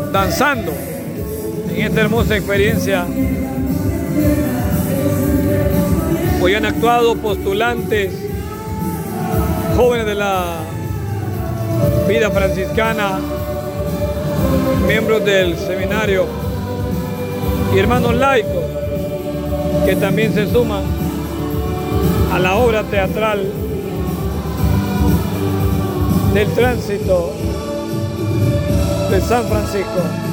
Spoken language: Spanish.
danzando en esta hermosa experiencia. Hoy han actuado postulantes, jóvenes de la vida franciscana, miembros del seminario y hermanos laicos que también se suman a la obra teatral del tránsito de San Francisco.